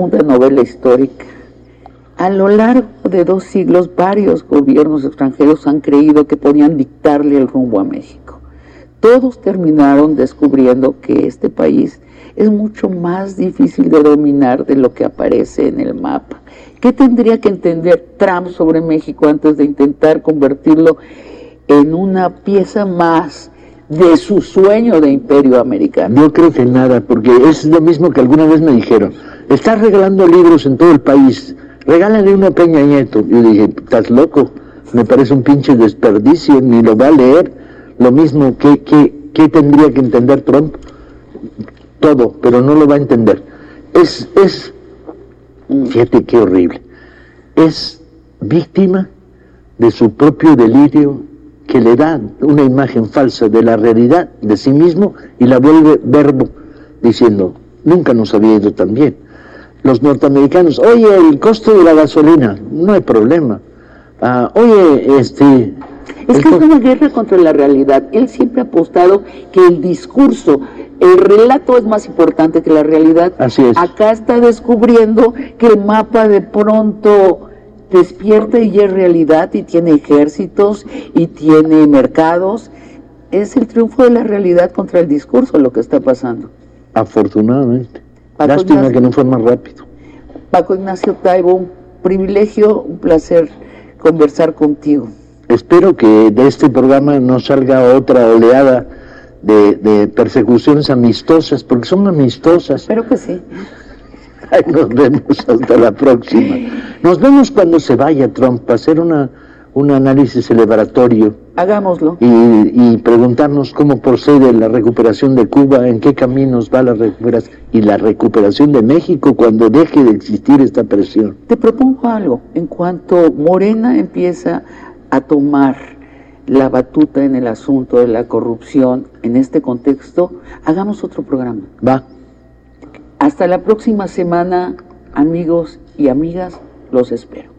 segunda novela histórica. A lo largo de 2 siglos, varios gobiernos extranjeros han creído que podían dictarle el rumbo a México. Todos terminaron descubriendo que este país es mucho más difícil de dominar de lo que aparece en el mapa. ¿Qué tendría que entender Trump sobre México antes de intentar convertirlo en una pieza más de su sueño de imperio americano? Yo creo que nada, porque es lo mismo que alguna vez me dijeron. Estás regalando libros en todo el país, regálale uno a Peña Nieto. Yo dije, estás loco, me parece un pinche desperdicio, ni lo va a leer. Lo mismo, ¿qué tendría que entender Trump? Todo, pero no lo va a entender. Fíjate qué horrible. Es víctima de su propio delirio, que le da una imagen falsa de la realidad de sí mismo y la vuelve verbo, diciendo, nunca nos había ido tan bien. Los norteamericanos, oye, el costo de la gasolina, no hay problema. Es que es una guerra contra la realidad. Él siempre ha apostado que el discurso, el relato es más importante que la realidad. Así es. Acá está descubriendo que el mapa de pronto despierta y es realidad, y tiene ejércitos y tiene mercados. Es el triunfo de la realidad contra el discurso lo que está pasando. Afortunadamente. Paco Lástima Ignacio, que no fue más rápido. Paco Ignacio Taibo, un privilegio, un placer conversar contigo. Espero que de este programa no salga otra oleada de persecuciones amistosas, porque son amistosas. Espero que sí. Ay, nos vemos hasta la próxima. Nos vemos cuando se vaya Trump para hacer un análisis celebratorio. Hagámoslo. Y preguntarnos cómo procede la recuperación de Cuba, en qué caminos va la recuperación, y la recuperación de México cuando deje de existir esta presión. Te propongo algo. En cuanto Morena empieza a tomar la batuta en el asunto de la corrupción en este contexto, hagamos otro programa. Va. Hasta la próxima semana, amigos y amigas, los espero.